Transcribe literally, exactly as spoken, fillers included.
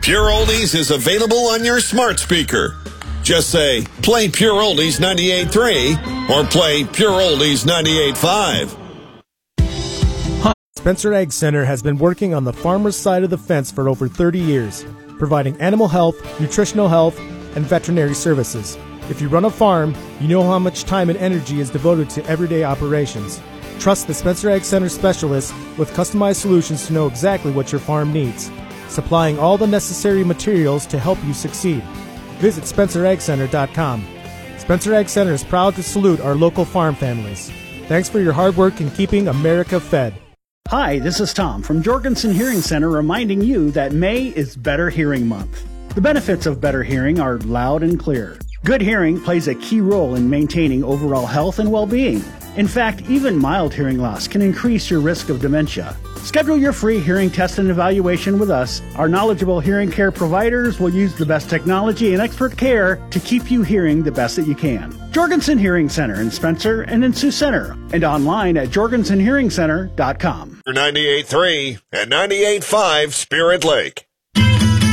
Pure Oldies is available on your smart speaker. Just say, play Pure Oldies ninety-eight point three or play Pure Oldies ninety-eight point five. Spencer Ag Center has been working on the farmer's side of the fence for over thirty years, providing animal health, nutritional health, and veterinary services. If you run a farm, you know how much time and energy is devoted to everyday operations. Trust the Spencer Ag Center specialists with customized solutions to know exactly what your farm needs, supplying all the necessary materials to help you succeed. Visit Spencer Ag Center dot com. Spencer Ag Center is proud to salute our local farm families. Thanks for your hard work in keeping America fed. Hi, this is Tom from Jorgensen Hearing Center reminding you that May is Better Hearing Month. The benefits of better hearing are loud and clear. Good hearing plays a key role in maintaining overall health and well-being. In fact, even mild hearing loss can increase your risk of dementia. Schedule your free hearing test and evaluation with us. Our knowledgeable hearing care providers will use the best technology and expert care to keep you hearing the best that you can. Jorgensen Hearing Center in Spencer and in Sioux Center, and online at Jorgensen Hearing Center dot com. ninety-eight point three and ninety-eight point five Spirit Lake.